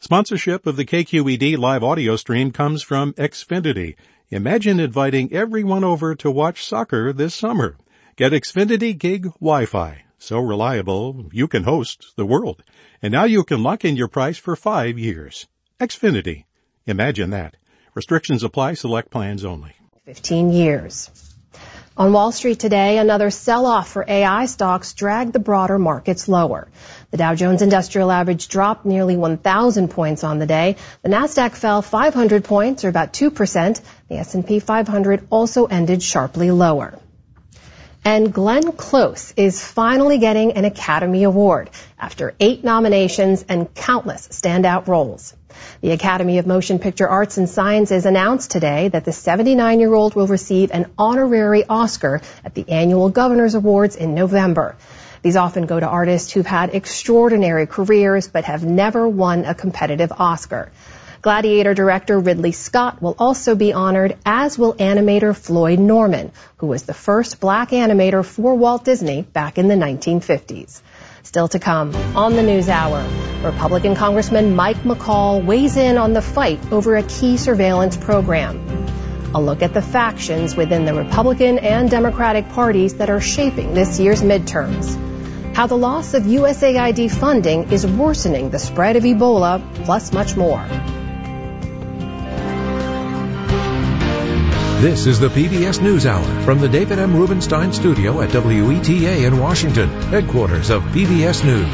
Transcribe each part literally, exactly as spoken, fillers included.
Sponsorship of the K Q E D live audio stream comes from Xfinity. Imagine inviting everyone over to watch soccer this summer. Get Xfinity Gig Wi-Fi. So reliable, you can host the world. And now you can lock in your price for five years. Xfinity. Imagine that. Restrictions apply. Select plans only. fifteen years. On Wall Street today, another sell-off for A I stocks dragged the broader markets lower. The Dow Jones Industrial Average dropped nearly one thousand points on the day. The Nasdaq fell five hundred points, or about two percent. The S and P five hundred also ended sharply lower. And Glenn Close is finally getting an Academy Award after eight nominations and countless standout roles. The Academy of Motion Picture Arts and Sciences announced today that the seventy-nine-year-old will receive an honorary Oscar at the annual Governor's Awards in November. These often go to artists who've had extraordinary careers but have never won a competitive Oscar. Gladiator director Ridley Scott will also be honored, as will animator Floyd Norman, who was the first black animator for Walt Disney back in the nineteen fifties. Still to come on the News Hour, Republican Congressman Mike McCaul weighs in on the fight over a key surveillance program. A look at the factions within the Republican and Democratic parties that are shaping this year's midterms. How the loss of U S A I D funding is worsening the spread of Ebola, plus much more. This is the P B S NewsHour from the David M. Rubenstein studio at W E T A in Washington, headquarters of P B S News.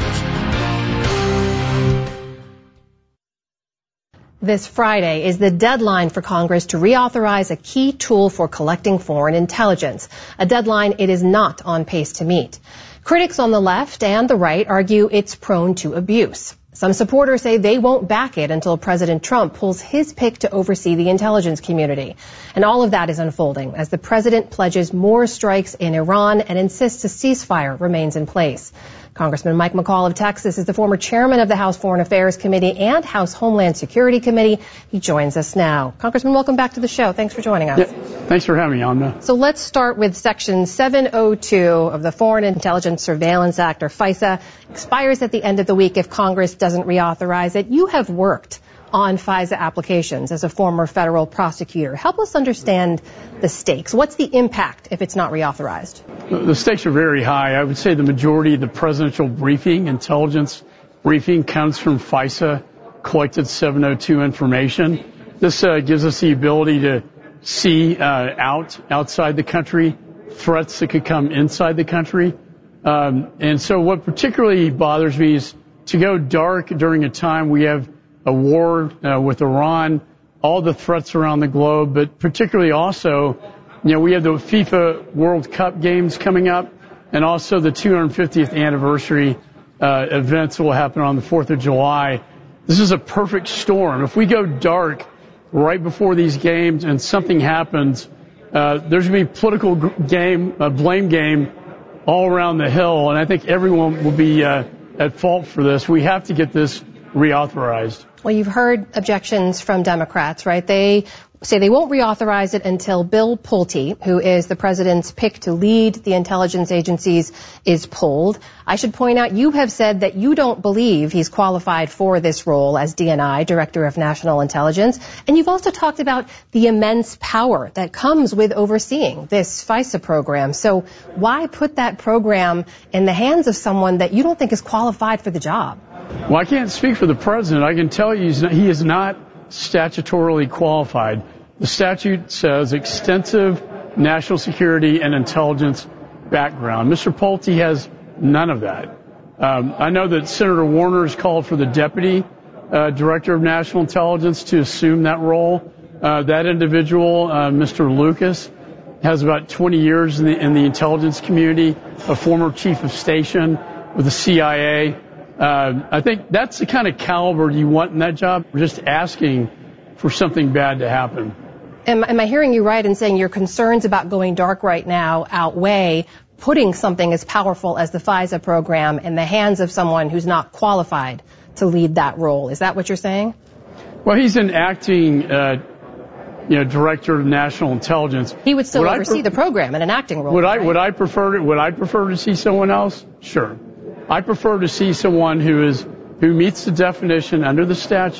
This Friday is the deadline for Congress to reauthorize a key tool for collecting foreign intelligence, a deadline it is not on pace to meet. Critics on the left and the right argue it's prone to abuse. Some supporters say they won't back it until President Trump pulls his pick to oversee the intelligence community. And all of that is unfolding as the president pledges more strikes in Iran and insists a ceasefire remains in place. Congressman Mike McCaul of Texas is the former chairman of the House Foreign Affairs Committee and House Homeland Security Committee. He joins us now. Congressman, welcome back to the show. Thanks for joining us. Yeah, thanks for having me on. So let's start with Section seven oh two of the Foreign Intelligence Surveillance Act, or FISA. Expires at the end of the week if Congress doesn't reauthorize it. You have worked on FISA applications as a former federal prosecutor. Help us understand the stakes. What's the impact if it's not reauthorized? The stakes are very high. I would say the majority of the presidential briefing, intelligence briefing, comes from FISA collected seven oh two information. This uh, gives us the ability to see uh, out outside the country threats that could come inside the country. Um, and so what particularly bothers me is to go dark during a time we have a war uh, with Iran, all the threats around the globe, but particularly also, you know, we have the FIFA World Cup games coming up, and also the two hundred fiftieth anniversary uh, events will happen on the fourth of July. This is a perfect storm. If we go dark right before these games and something happens, uh, there's going to be a political game, a blame game all around the Hill, and I think everyone will be uh, at fault for this. We have to get this reauthorized. Well, you've heard objections from Democrats, right? They say they won't reauthorize it until Bill Pulte, who is the president's pick to lead the intelligence agencies, is pulled. I should point out you have said that you don't believe he's qualified for this role as D N I, Director of National Intelligence. And you've also talked about the immense power that comes with overseeing this FISA program. So why put that program in the hands of someone that you don't think is qualified for the job? Well, I can't speak for the president. I can tell you he is not statutorily qualified. The statute says extensive national security and intelligence background. Mister Pulte has none of that. Um, I know that Senator Warner has called for the deputy uh, director of national intelligence to assume that role. Uh, that individual, uh, Mister Lucas, has about twenty years in the, in the intelligence community, a former chief of station with the C I A. Uh, I think that's the kind of caliber you want in that job. We're just asking for something bad to happen. Am, am I hearing you right in saying your concerns about going dark right now outweigh putting something as powerful as the FISA program in the hands of someone who's not qualified to lead that role? Is that what you're saying? Well, he's an acting, uh, you know, director of national intelligence. He would still would oversee pre- the program in an acting role. Would right? I? Would I prefer to? Would I prefer to see someone else? Sure. I prefer to see someone who is who meets the definition under the statute